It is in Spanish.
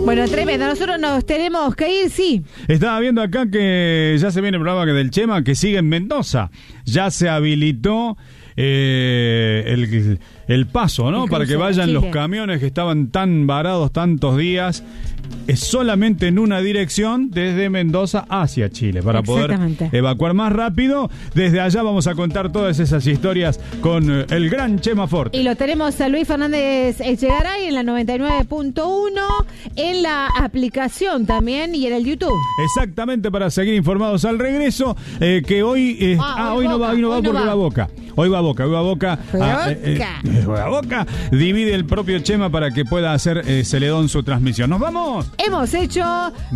Bueno, tremendo. Nosotros nos tenemos que ir, sí. Estaba viendo acá que ya se viene el programa del Chema, que sigue en Mendoza. Ya se habilitó el paso, ¿no? Para que vayan los camiones que estaban tan varados tantos días. Es solamente en una dirección, desde Mendoza hacia Chile, para poder evacuar más rápido. Desde allá vamos a contar todas esas historias con el gran Chema Forte. Y lo tenemos a Luis Fernández Echegaray en la 99.1, en la aplicación también y en el YouTube. Exactamente, para seguir informados al regreso, que hoy... hoy no va porque va Boca. Hoy va Boca. Va Boca. Divide el propio Chema para que pueda hacer Celedón su transmisión. ¡Nos vamos! Hemos hecho